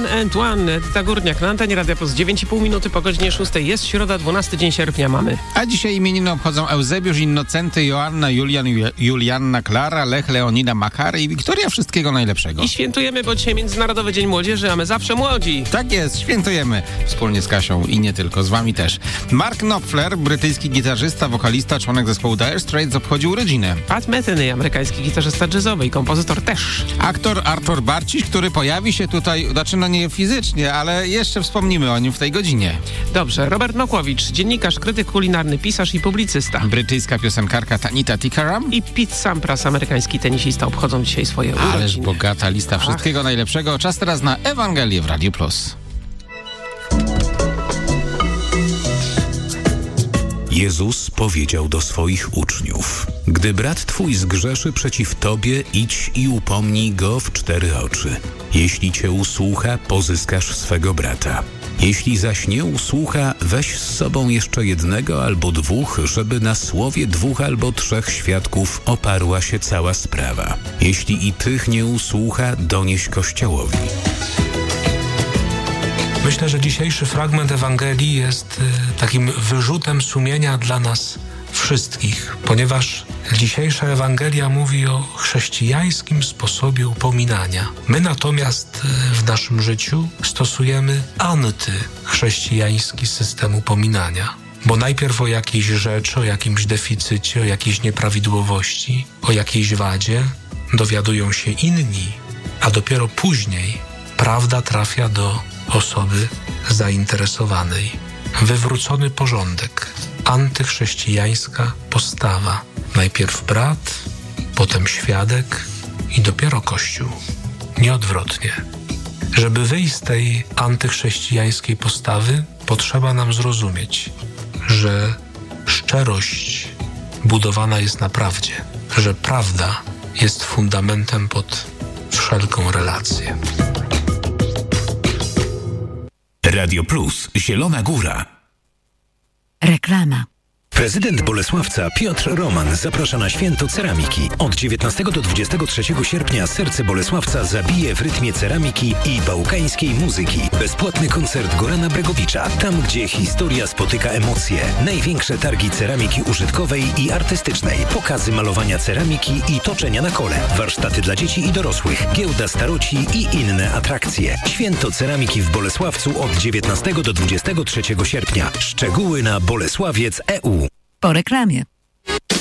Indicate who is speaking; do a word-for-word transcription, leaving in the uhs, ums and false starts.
Speaker 1: One and One, Edyta Górniak na antenie Radia Plus. dziewięć i pół minuty po godzinie szóstej. Jest środa, dwunasty dzień sierpnia mamy.
Speaker 2: A dzisiaj imieniny obchodzą Eusebiusz, Innocenty, Joanna, Julian, Julianna, Klara, Lech, Leonida, Makary i Wiktoria. Wszystkiego najlepszego.
Speaker 1: I świętujemy, bo dzisiaj Międzynarodowy Dzień Młodzieży, a my zawsze młodzi.
Speaker 2: Tak jest, świętujemy. Wspólnie z Kasią i nie tylko, z wami też. Mark Knopfler, brytyjski gitarzysta, wokalista, członek zespołu Dire Straits, obchodził urodziny.
Speaker 1: Pat Metheny, amerykański gitarzysta jazzowy i kompozytor też.
Speaker 2: Aktor Artur Barciś, który pojawi się tutaj, znaczy no nie fizycznie, ale jeszcze wspomnimy o nim w tej godzinie.
Speaker 1: Dobrze, Robert Makłowicz, dziennikarz, krytyk kulinarny, pisarz i publicysta.
Speaker 2: Brytyjska piosenkarka Tanita Tikaram
Speaker 1: i Pete Sampras, amerykański tenisista, obchodzą dzisiaj swoje urodziny.
Speaker 2: Ależ bogata lista wszystkiego Ach. najlepszego. Czas teraz na Ewangelię w Radiu Plus.
Speaker 3: Jezus powiedział do swoich uczniów: gdy brat twój zgrzeszy przeciw tobie, idź i upomnij go w cztery oczy. Jeśli cię usłucha, pozyskasz swego brata. Jeśli zaś nie usłucha, weź z sobą jeszcze jednego albo dwóch, żeby na słowie dwóch albo trzech świadków oparła się cała sprawa. Jeśli i tych nie usłucha, donieś Kościołowi.
Speaker 4: Myślę, że dzisiejszy fragment Ewangelii jest y, takim wyrzutem sumienia dla nas wszystkich, ponieważ dzisiejsza Ewangelia mówi o chrześcijańskim sposobie upominania. My natomiast y, w naszym życiu stosujemy antychrześcijański system upominania. Bo najpierw o jakiejś rzeczy, o jakimś deficycie, o jakiejś nieprawidłowości, o jakiejś wadzie dowiadują się inni, a dopiero później prawda trafia do osoby zainteresowanej. Wywrócony porządek, antychrześcijańska postawa. Najpierw brat, potem świadek i dopiero Kościół. Nieodwrotnie. Żeby wyjść z tej antychrześcijańskiej postawy, potrzeba nam zrozumieć, że szczerość budowana jest na prawdzie, że prawda jest fundamentem pod wszelką relację.
Speaker 3: Radio Plus, Zielona Góra.
Speaker 5: Reklama.
Speaker 6: Prezydent Bolesławca Piotr Roman zaprasza na Święto Ceramiki. Od dziewiętnastego do dwudziestego trzeciego sierpnia serce Bolesławca zabije w rytmie ceramiki i bałkańskiej muzyki. Bezpłatny koncert Gorana Bregowicza. Tam, gdzie historia spotyka emocje. Największe targi ceramiki użytkowej i artystycznej. Pokazy malowania ceramiki i toczenia na kole. Warsztaty dla dzieci i dorosłych. Giełda staroci i inne atrakcje. Święto Ceramiki w Bolesławcu od dziewiętnastego do dwudziestego trzeciego sierpnia. Szczegóły na bolesławiec kropka e u.
Speaker 5: Po reklamie.